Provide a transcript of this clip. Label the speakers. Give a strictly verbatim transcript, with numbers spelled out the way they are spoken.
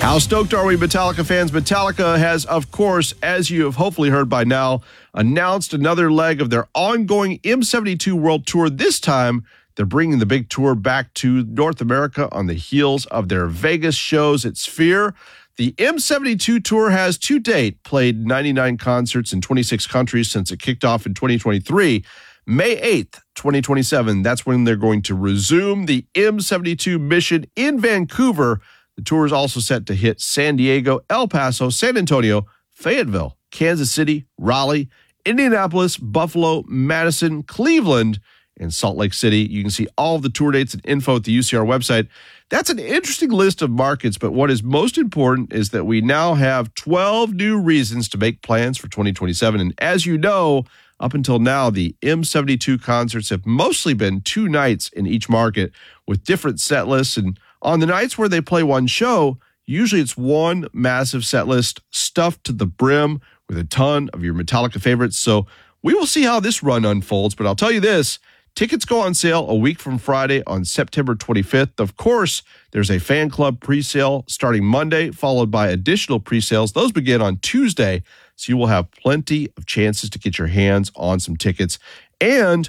Speaker 1: How stoked are we, Metallica fans? Metallica has, of course, as you have hopefully heard by now, announced another leg of their ongoing M seventy-two World Tour. This time, they're bringing the big tour back to North America on the heels of their Vegas shows at Sphere. The M seventy-two Tour has to date played ninety-nine concerts in twenty-six countries since it kicked off in twenty twenty-three. May eighth, twenty twenty-seven, that's when they're going to resume the M seventy-two mission in Vancouver. The tour is also set to hit San Diego, El Paso, San Antonio, Fayetteville, Kansas City, Raleigh, Indianapolis, Buffalo, Madison, Cleveland, and Salt Lake City. You can see all of the tour dates and info at the U C R website. That's an interesting list of markets, but what is most important is that we now have twelve new reasons to make plans for twenty twenty-seven. And as you know, up until now, the M seventy-two concerts have mostly been two nights in each market with different set lists. And on the nights where they play one show, usually it's one massive set list stuffed to the brim with a ton of your Metallica favorites. So we will see how this run unfolds, but I'll tell you this, tickets go on sale a week from Friday on September twenty-fifth. Of course, there's a fan club presale starting Monday, followed by additional presales. Those begin on Tuesday, so you will have plenty of chances to get your hands on some tickets. And